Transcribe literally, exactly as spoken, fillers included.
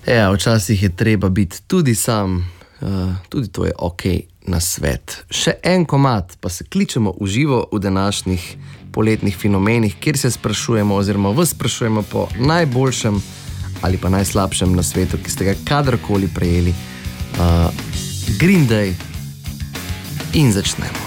Ja, včasih je treba biti tudi sam, uh, tudi to je ok na svet. Še en komad, pa se kličemo v živo v današnjih poletnih fenomenih, kjer se sprašujemo oziroma vas sprašujemo po najboljšem ali pa najslabšem na svetu, ki ste ga kadarkoli prejeli. Uh, Green Day in začnemo.